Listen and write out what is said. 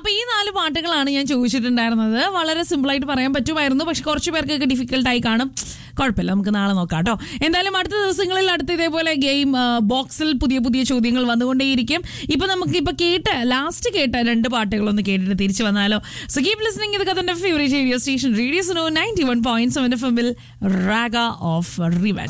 അപ്പൊ ഈ 4 പാട്ടുകളാണ് ഞാൻ ചോദിച്ചിട്ടുണ്ടായിരുന്നത്. വളരെ സിമ്പിൾ ആയിട്ട് പറയാൻ പറ്റുമായിരുന്നു, പക്ഷെ കുറച്ച് പേർക്കൊക്കെ ഡിഫിക്കൽട്ടായി കാണും. കുഴപ്പമില്ല, നമുക്ക് നാളെ നോക്കാം കേട്ടോ. എന്തായാലും അടുത്ത ദിവസങ്ങളിൽ അടുത്ത ഇതേപോലെ ഗെയിം ബോക്സിൽ പുതിയ പുതിയ ചോദ്യങ്ങൾ വന്നുകൊണ്ടേയിരിക്കും. നമുക്ക് ലാസ്റ്റ് കേട്ട 2 പാട്ടുകളൊന്ന് കേട്ടിട്ട് തിരിച്ചു വന്നാലോ. So keep listening. ഇത് കഥന്റെ favourite radio station radio Suno 91.7 FM റാഗ of revenge.